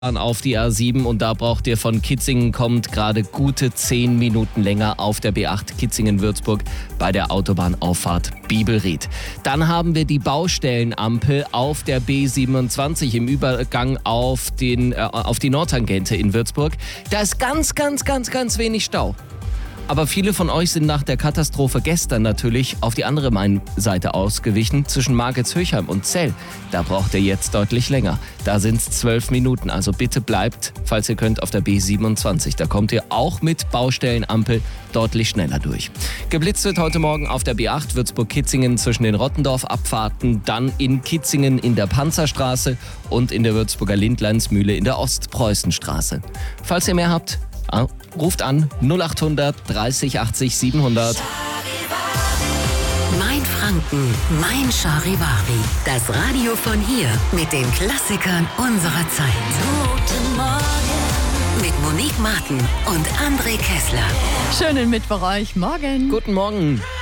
auf die A7 und da braucht ihr von Kitzingen kommt gerade gute 10 Minuten länger auf der B8 Kitzingen-Würzburg bei der Autobahnauffahrt Bibelried. Dann haben wir die Baustellenampel auf der B27 im Übergang auf die Nordtangente in Würzburg. Da ist ganz wenig Stau. Aber viele von euch sind nach der Katastrophe gestern natürlich auf die andere Main-Seite ausgewichen, zwischen Margetshöchheim und Zell. Da braucht ihr jetzt deutlich länger. Da sind es 12 Minuten. Also bitte bleibt, falls ihr könnt, auf der B27. Da kommt ihr auch mit Baustellenampel deutlich schneller durch. Geblitzt wird heute Morgen auf der B8 Würzburg-Kitzingen zwischen den Rottendorf-Abfahrten, dann in Kitzingen in der Panzerstraße und in der Würzburger Lindleinsmühle in der Ostpreußenstraße. Falls ihr mehr habt, ruft an 0800 30 80 700. Mein Franken, mein Charivari. Das Radio von hier mit den Klassikern unserer Zeit. Guten Morgen. Mit Monique Martin und André Kessler. Schönen Mittwoch euch. Morgen. Guten Morgen.